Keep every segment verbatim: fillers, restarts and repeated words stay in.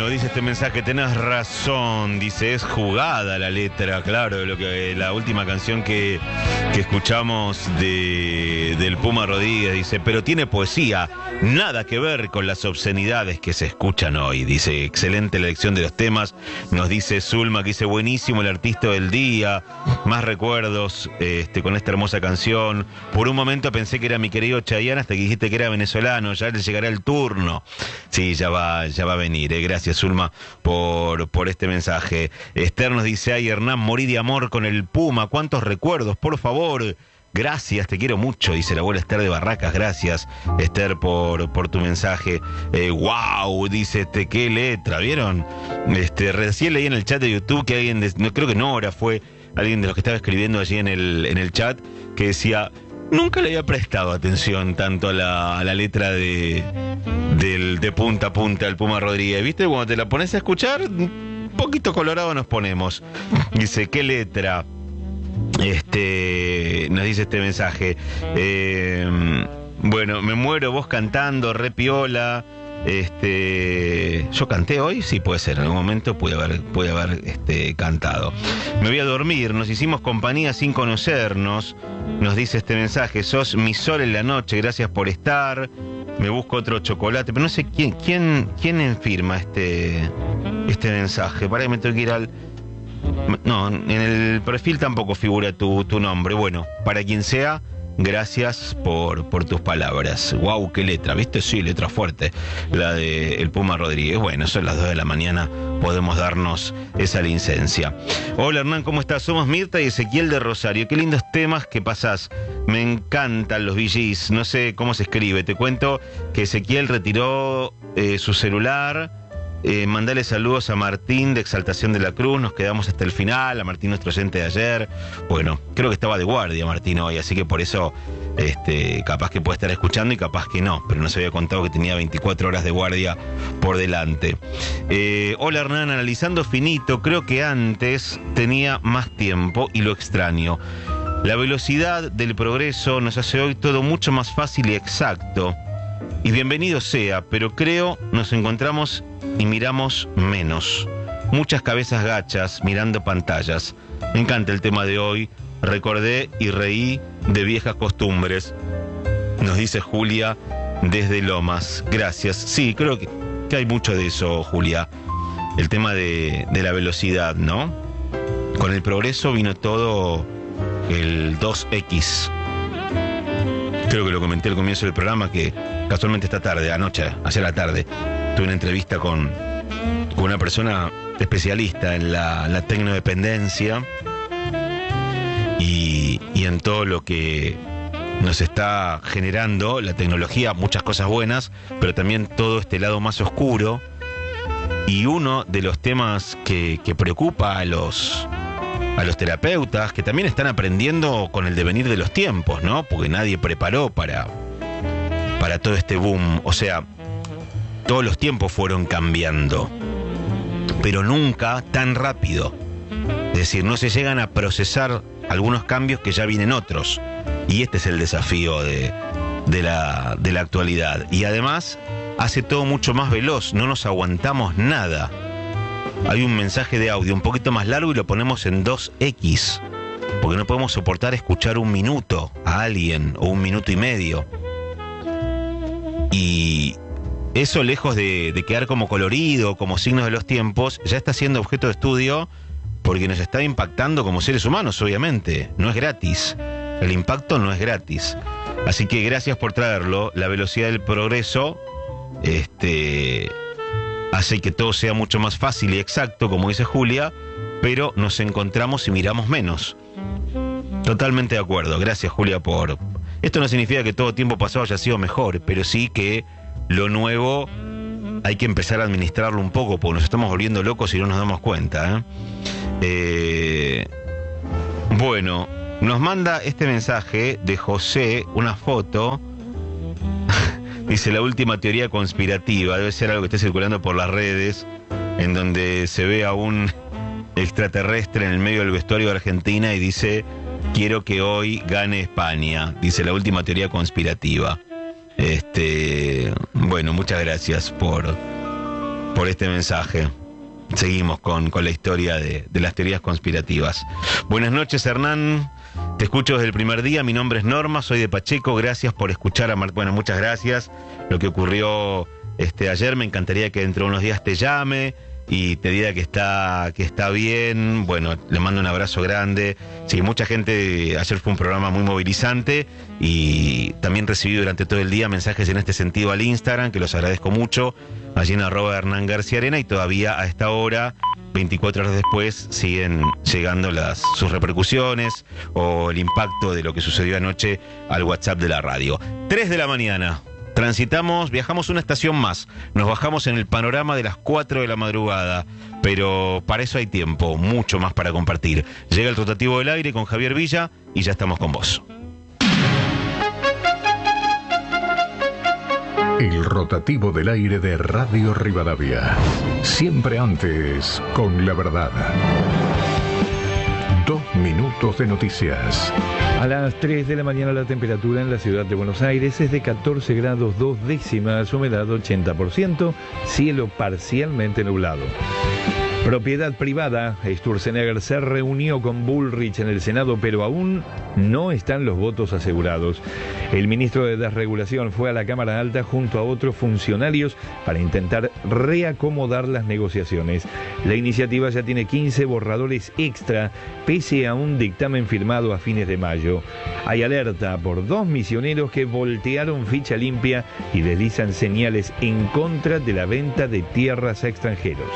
Bueno, dice este mensaje, tenés razón, dice, es jugada la letra, claro, lo que la última canción que, que escuchamos de, del Puma Rodríguez, dice, pero tiene poesía, nada que ver con las obscenidades que se escuchan hoy, dice, excelente la elección de los temas, nos dice Zulma, que dice, buenísimo el artista del día, más recuerdos este, con esta hermosa canción, por un momento pensé que era mi querido Chayanne hasta que dijiste que era venezolano, ya le llegará el turno, sí, ya va, ya va a venir, eh. Gracias, Zulma, por, por este mensaje. Esther nos dice, ay, Hernán, morí de amor con el Puma. ¿Cuántos recuerdos? Por favor. Gracias, te quiero mucho, dice la abuela Esther de Barracas. Gracias, Esther, por, por tu mensaje. Eh, wow, dice este, qué letra, ¿vieron? Este, recién leí en el chat de YouTube que alguien, de, no creo que Nora fue alguien de los que estaba escribiendo allí en el, en el chat, que decía, nunca le había prestado atención tanto a la, a la letra de... Del, de punta a punta el Puma Rodríguez, ¿viste? Cuando te la pones a escuchar, un poquito colorado nos ponemos. Dice, ¿qué letra? Este, nos dice este mensaje. Eh, bueno, me muero vos cantando, re piola. Este, yo canté hoy, sí puede ser, en algún momento puede haber, puede haber este, cantado. Me voy a dormir, nos hicimos compañía sin conocernos, nos dice este mensaje, sos mi sol en la noche, gracias por estar, me busco otro chocolate, pero no sé quién, quién, quién firma este, este mensaje, para que me tengo que ir al... No, en el perfil tampoco figura tu, tu nombre, bueno, para quien sea... Gracias por, por tus palabras. Wow, qué letra, ¿viste? Sí, letra fuerte. La de el Puma Rodríguez. Bueno, son las dos de la mañana. Podemos darnos esa licencia. Hola, Hernán, ¿cómo estás? Somos Mirta y Ezequiel de Rosario. Qué lindos temas que pasás. Me encantan los V Gs. No sé cómo se escribe. Te cuento que Ezequiel retiró eh, su celular. Eh, mandale saludos a Martín de Exaltación de la Cruz, nos quedamos hasta el final, a Martín nuestro oyente de ayer, bueno, creo que estaba de guardia Martín hoy, así que por eso este, capaz que puede estar escuchando y capaz que no, pero no se había contado que tenía veinticuatro horas de guardia por delante. Eh, hola Hernán, analizando finito, creo que antes tenía más tiempo y lo extraño. La velocidad del progreso nos hace hoy todo mucho más fácil y exacto. Y bienvenido sea, pero creo nos encontramos y miramos menos. Muchas cabezas gachas mirando pantallas. Me encanta el tema de hoy. Recordé y reí de viejas costumbres. Nos dice Julia desde Lomas. Gracias. Sí, creo que, que hay mucho de eso, Julia. El tema de, de la velocidad, ¿no? Con el progreso vino todo el dos equis. Creo que lo comenté al comienzo del programa, que casualmente esta tarde, anoche, hacia la tarde, tuve una entrevista con, con una persona especialista en la, la tecnodependencia y, y en todo lo que nos está generando la tecnología, muchas cosas buenas, pero también todo este lado más oscuro. Y uno de los temas que, que preocupa a los... a los terapeutas, que también están aprendiendo con el devenir de los tiempos, ¿no? Porque nadie preparó para, para todo este boom. O sea, todos los tiempos fueron cambiando, pero nunca tan rápido. Es decir, no se llegan a procesar algunos cambios que ya vienen otros. Y este es el desafío de, de, la, de la actualidad. Y además, hace todo mucho más veloz, no nos aguantamos nada. Hay un mensaje de audio un poquito más largo y lo ponemos en dos equis, porque no podemos soportar escuchar un minuto a alguien o un minuto y medio. Y eso, lejos de, de quedar como colorido, como signos de los tiempos, ya está siendo objeto de estudio porque nos está impactando como seres humanos, obviamente. No es gratis. El impacto no es gratis. Así que gracias por traerlo. La velocidad del progreso este, hace que todo sea mucho más fácil y exacto, como dice Julia, pero nos encontramos y miramos menos. Totalmente de acuerdo. Gracias, Julia, por... Esto no significa que todo tiempo pasado haya sido mejor, pero sí que lo nuevo hay que empezar a administrarlo un poco, porque nos estamos volviendo locos y no nos damos cuenta, ¿eh? Eh, bueno, nos manda este mensaje de José, una foto. Dice, la última teoría conspirativa, debe ser algo que esté circulando por las redes, en donde se ve a un extraterrestre en el medio del vestuario de Argentina y dice, quiero que hoy gane España. Dice, la última teoría conspirativa. Este, bueno, muchas gracias por, por este mensaje. Seguimos con, con la historia de, de las teorías conspirativas. Buenas noches, Hernán. Te escucho desde el primer día. Mi nombre es Norma, soy de Pacheco. Gracias por escuchar a Mar... Bueno, muchas gracias. Lo que ocurrió este, ayer, me encantaría que dentro de unos días te llame y te diga que está, que está bien. Bueno, le mando un abrazo grande. Sí, mucha gente, ayer fue un programa muy movilizante y también recibí durante todo el día mensajes en este sentido al Instagram, que los agradezco mucho, allí en arroba Hernán García Arena, y todavía a esta hora, veinticuatro horas después, siguen llegando las, sus repercusiones o el impacto de lo que sucedió anoche al WhatsApp de la radio. tres de la mañana. Transitamos, viajamos una estación más, nos bajamos en el panorama de las cuatro de la madrugada, pero para eso hay tiempo, mucho más para compartir. Llega el rotativo del aire con Javier Villa y ya estamos con vos. El rotativo del aire de Radio Rivadavia. Siempre antes, con la verdad. Dos minutos de noticias. A las tres de la mañana la temperatura en la ciudad de Buenos Aires es de catorce grados dos décimas, humedad ochenta por ciento, cielo parcialmente nublado. Propiedad privada, Sturzenegger se reunió con Bullrich en el Senado, pero aún no están los votos asegurados. El ministro de Desregulación fue a la Cámara Alta junto a otros funcionarios para intentar reacomodar las negociaciones. La iniciativa ya tiene quince borradores extra, pese a un dictamen firmado a fines de mayo. Hay alerta por dos misioneros que voltearon ficha limpia y deslizan señales en contra de la venta de tierras a extranjeros.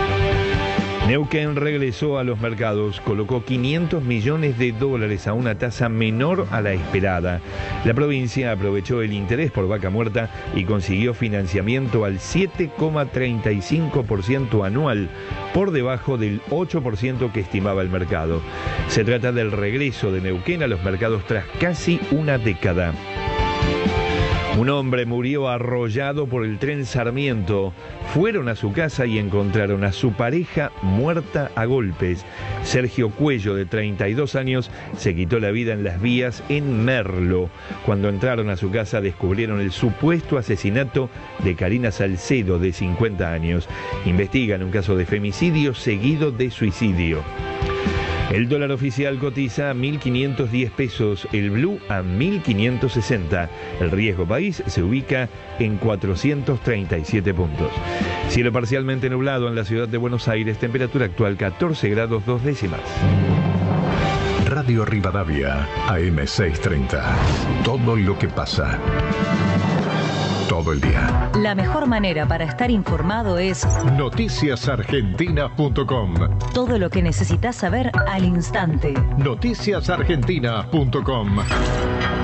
Neuquén regresó a los mercados, colocó quinientos millones de dólares a una tasa menor a la esperada. La provincia aprovechó el interés por vaca muerta y consiguió financiamiento al siete coma treinta y cinco por ciento anual, por debajo del ocho por ciento que estimaba el mercado. Se trata del regreso de Neuquén a los mercados tras casi una década. Un hombre murió arrollado por el tren Sarmiento. Fueron a su casa y encontraron a su pareja muerta a golpes. Sergio Cuello, de treinta y dos años, se quitó la vida en las vías en Merlo. Cuando entraron a su casa descubrieron el supuesto asesinato de Karina Salcedo, de cincuenta años. Investigan un caso de femicidio seguido de suicidio. El dólar oficial cotiza a mil quinientos diez pesos, el blue a mil quinientos sesenta. El riesgo país se ubica en cuatrocientos treinta y siete puntos. Cielo parcialmente nublado en la ciudad de Buenos Aires, temperatura actual catorce grados dos décimas. Radio Rivadavia, A M seiscientos treinta. Todo lo que pasa. Todo el día. La mejor manera para estar informado es noticias argentina punto com. Todo lo que necesitas saber al instante. noticias argentina punto com.